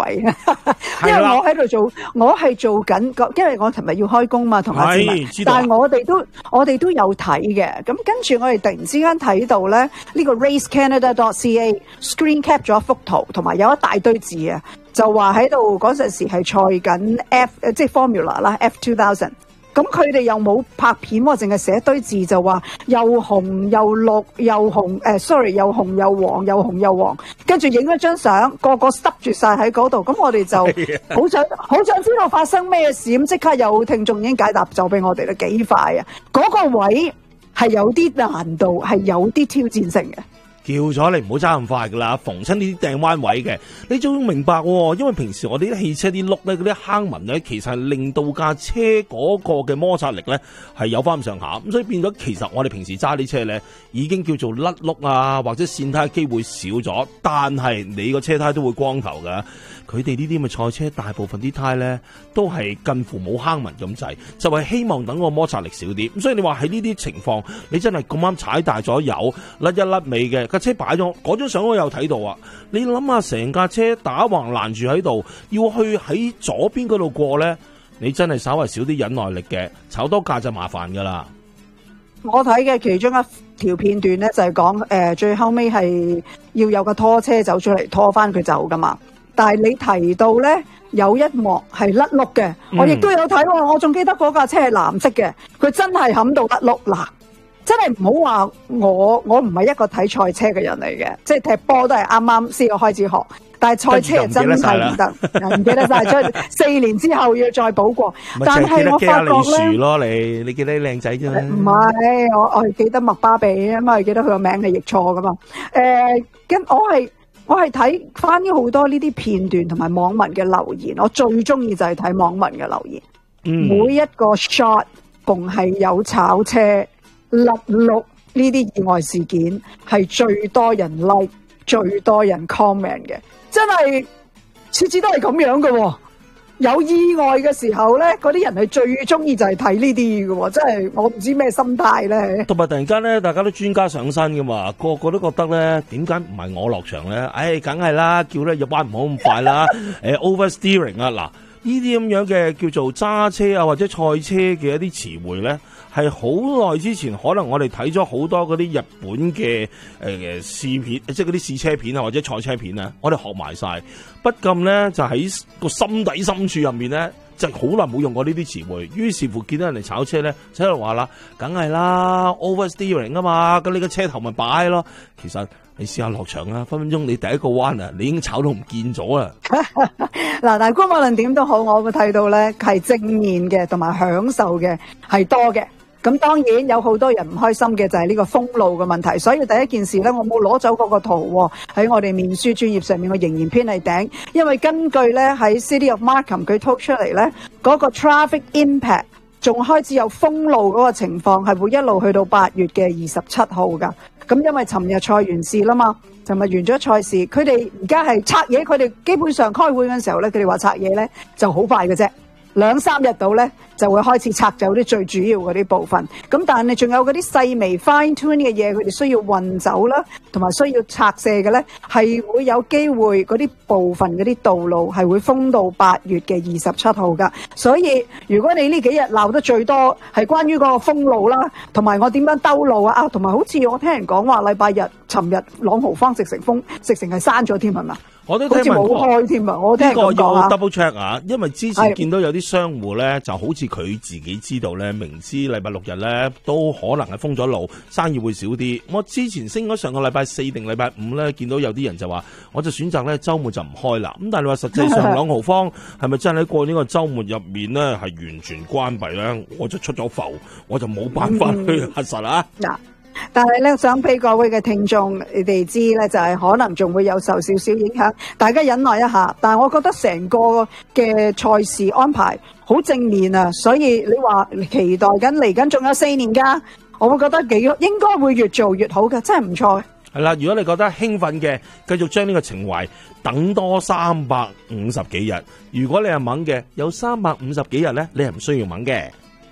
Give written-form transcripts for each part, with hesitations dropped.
位，因為我喺度做，我係做緊，因為我尋日要開工嘛，同阿志文，但係我哋都有睇嘅。咁跟住我哋突然之間睇到咧，呢個 racecanada.ca screen cap 咗一幅圖，同埋有一大堆字啊，就話喺度嗰陣時係賽緊 F， 即係 Formula 啦 ，F2000。咁佢哋又冇拍片喎，淨係寫一堆字就話又紅又綠又紅，又紅又黃又紅又黃，跟住影咗張相，個個塞住晒喺嗰度。咁我哋就好想知道發生咩事，咁即刻有聽眾已經解答咗俾我哋啦，幾快啊！嗰個位係有啲難度，係有啲挑戰性嘅。 叫咗你唔好揸咁快噶啦，逢親呢啲掟彎位嘅，你就要明白喎，因為平時我哋啲汽車啲轆咧，嗰啲坑紋咧，其實係令到架車嗰個嘅摩擦力咧係有翻咁上下，咁所以變咗其實我哋平時揸啲車咧已經叫做甩轆啊，或者跣胎機會少咗，但係你個車胎都會光頭噶。佢哋呢啲咁嘅賽車，大部分啲胎咧都係近乎冇坑紋咁滯，就係希望等個摩擦力少啲。咁所以你話喺呢啲情況，你真係咁啱踩大咗油，甩一甩尾嘅架車擺咗嗰張相我有睇到啊！你諗下成架車打橫攔住喺度，要去喺左邊嗰度過咧，你真係稍為少啲忍耐力嘅，炒多架就麻煩噶啦。 我睇嘅其中一條片段咧就係講最後尾係要有個拖車走出嚟拖翻佢走噶嘛。但係你提到咧有一幕係甩轆嘅，我亦都有睇喎。我仲記得嗰架車係藍色嘅，佢真係冚到甩轆嗱，真係唔好話我唔係一個睇賽車嘅人嚟嘅，即係踢波都係啱啱先開始學，但係賽車真係唔得，唔記得晒，所以4年之後要再補過。但係我發覺咧， 你記得靚仔啫， 唔係我係記得麥巴比，因為記得佢個名係譯錯噶嘛。咁我係睇翻咗好多呢啲片段同埋網民嘅留言，我最中意就係睇網民嘅留言。每一個 shot 逢係有炒車甩轆呢啲意外事件，係最多人 like、最多人 comment 嘅，真係次次都係咁樣嘅喎。有意外嘅時候咧，嗰啲人係最中意就係睇呢啲嘅喎，真係我唔知咩心態咧。 同埋突然間咧，大家都專家上身噶嘛，個個都覺得咧，點解唔係我落場咧？梗係啦，叫咧入彎唔好咁快啦，oversteering 啊，嗱呢啲咁樣嘅叫做揸車啊或者賽車嘅一啲詞彙咧，係好耐之前可能我哋睇咗好多嗰啲日本嘅試片，即係嗰啲試車片啊或者賽車片啊，我哋學埋晒。不禁咧就喺個心底深處入面咧，就好耐冇用過呢啲詞彙。於是乎見到人哋炒車咧，就喺度話啦，梗係啦 oversteering 啊嘛，咁你個車頭咪擺咯。其實你試下落場啊，分分鐘你第一個彎啊，你已經炒到唔見咗啦。 嗱，但係無論點都好，我會睇到咧係正面嘅同埋享受嘅係多嘅。咁當然有好多人唔開心嘅就係呢個封路嘅問題，所以第一件事咧，我冇攞走嗰個圖喺我哋面書專頁上面，我仍然編喺頂，因為根據咧喺 City of Markham 佢 talk 出嚟咧，嗰個 traffic impact 仲開始有封路嗰個情況係會一路去到8月嘅27號㗎。咁因為尋日賽完試啦嘛，尋日完咗賽事，佢哋而家係拆嘢，佢哋基本上開會嘅時候咧，佢哋話拆嘢咧就好快嘅啫。2-3日到咧就會開始拆走啲最主要嗰啲部分，咁但係仲有嗰啲細微 fine tune 嘅嘢，佢哋需要運走啦，同埋需要拆卸嘅咧，係會有機會嗰啲部分嗰啲道路係會封到8月嘅27號㗎。所以如果你呢幾日鬧得最多係關於嗰個封路啦，同埋我點樣兜路啊，同埋好似我聽人講話禮拜日、尋日朗豪坊直成封，直成係閂咗添係嘛？ 我都聽聞冇開添啊！我聽呢個講要 double check 啊，因為之前見到有啲商戶咧，就好似佢自己知道咧，明知禮拜6日咧都可能係封咗路，生意會少啲。我之前升咗上個禮拜4定禮拜5咧，見到有啲人就話，我就選擇咧週末就唔開啦。咁但係你話實際上朗豪坊係咪真係喺過呢個週末入面咧係完全關閉咧？我就出咗埠，我就冇辦法去核實啊。 但係咧，想俾各位嘅聽眾你哋知咧，就係可能仲會有受少少影響，大家忍耐一下。但係我覺得成個嘅賽事安排好正面啊，所以你話期待緊嚟緊仲有4年㗎，我會覺得應該會越做越好嘅，真係唔錯。 係啦，如果你覺得興奮嘅，繼續將呢個情懷等多350幾日。如果你係猛嘅，有350幾日咧，你係唔需要猛嘅。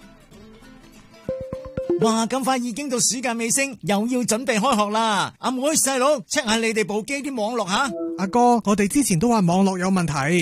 哇！咁快已經到暑假尾聲，又要準備開學啦！阿妹細佬 check 下你哋部機啲網絡吓。 阿哥，我哋之前都話網絡有問題。